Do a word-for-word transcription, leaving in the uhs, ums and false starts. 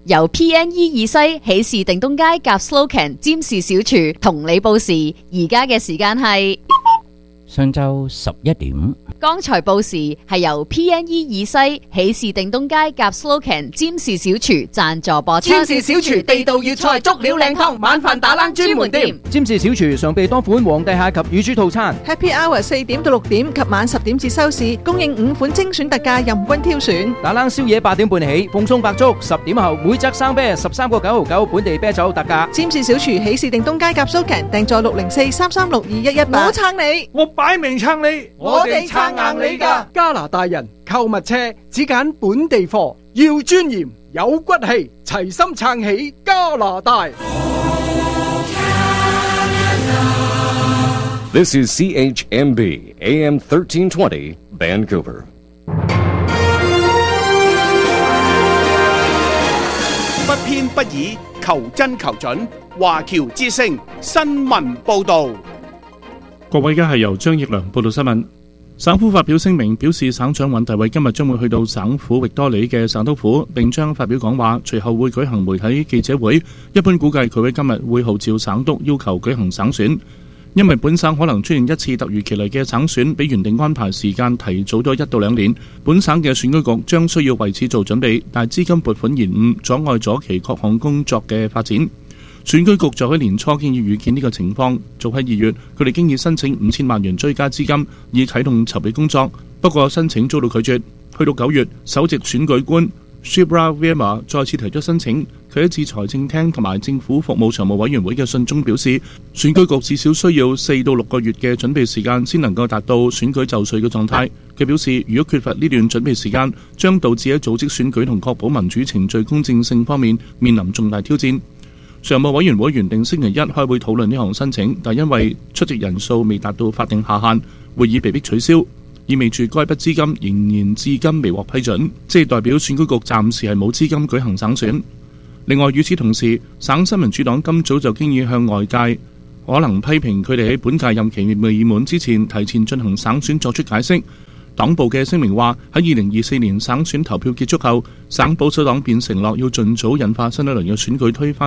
由 P N E 二西喜事定東街夾 Slocan 占士小廚同你報時，而家嘅時間係上晝十一點。 剛才報時係由 P N E 二西喜事定東街夾 Slocan 占士小廚贊助播出。 占士小廚地道粵菜足料靚湯，晚飯打冷專門店。 占士小廚常備多款皇帝蟹及乳豬套餐。 Happy Hour 四點到六點及晚十點至收市，供應五款精選特價，任君挑選。 打冷宵夜八點半起，奉送白粥，十點後每則生啤十三個九毫九，本地啤酒特價。 占士小廚喜事定東街夾 Slocan，訂座六零四三三六二一一八。我撐你， 我擺明撐你， 我哋撐硬你㗎。 加拿大人購物車只揀本地貨，要尊嚴有骨氣，齊心撐起加拿大。 This is C H M B A M thirteen twenty Vancouver。 不偏不倚，求真求準，華僑之聲新聞報導。 各位，而家係由張奕良報道新聞。省府發表聲明，表示省長尹大偉今日將會去到省府域多里嘅省督府，並將發表講話，隨後會舉行媒體記者會。一般估計佢喺今日會號召省督要求舉行省選，因為本省可能出現一次突如其來嘅省選，比原定安排時間提早咗一到兩年。本省嘅選舉局將需要為此做準備，但係資金撥款延誤阻礙咗其各項工作嘅發展。選舉局就喺年初經已預見呢個情況，早喺二月，佢哋經已申請五千萬元追加資金，以啟動籌備工作。不過申請遭到拒絕。去到九月，首席選舉官 Shibra Verma 再次提出申請。佢喺致財政廳同埋政府服務常務委員會嘅信中表示，選舉局至少需要四到六個月嘅準備時間，先能夠達到選舉就緒嘅狀態。佢表示，如果缺乏呢段準備時間，將導致喺組織選舉同確保民主程序公正性方面面臨重大挑戰。常務委員會原定星期一開會討論呢項申請，但因為出席人數未達到法定下限，會議被迫取消，意味住該筆資金仍然至今未獲批准，即係代表選舉局暫時係冇資金舉行省選。另外，與此同時，省新民主黨今早就經已向外界可能批評佢哋喺本屆任期未滿之前提前進行省選作出解釋。黨部嘅聲明話，喺二零二四年省選投票結束後，省保守黨便承諾要盡早引發新一輪嘅選舉推翻